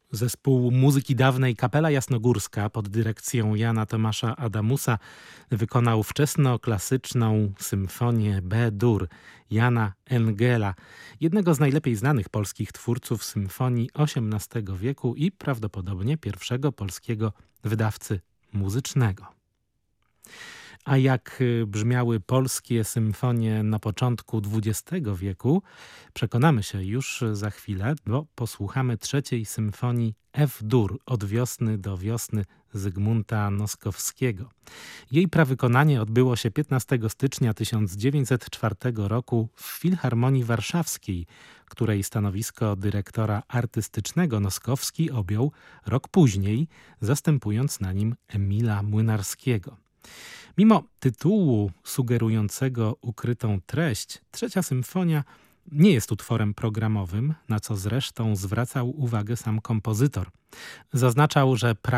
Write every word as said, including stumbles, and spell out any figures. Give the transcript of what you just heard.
Zespół muzyki dawnej Kapela Jasnogórska pod dyrekcją Jana Tomasza Adamusa wykonał wczesnoklasyczną symfonię B-dur Jana Engela, jednego z najlepiej znanych polskich twórców symfonii osiemnastego wieku i prawdopodobnie pierwszego polskiego wydawcy muzycznego. A jak brzmiały polskie symfonie na początku dwudziestego wieku, przekonamy się już za chwilę, bo posłuchamy trzeciej symfonii F-dur od wiosny do wiosny Zygmunta Noskowskiego. Jej prawykonanie odbyło się piętnastego stycznia tysiąc dziewięćset czwartego roku w Filharmonii Warszawskiej, której stanowisko dyrektora artystycznego Noskowski objął rok później, zastępując na nim Emila Młynarskiego. Mimo tytułu sugerującego ukrytą treść, trzecia symfonia nie jest utworem programowym, na co zresztą zwracał uwagę sam kompozytor. Zaznaczał, że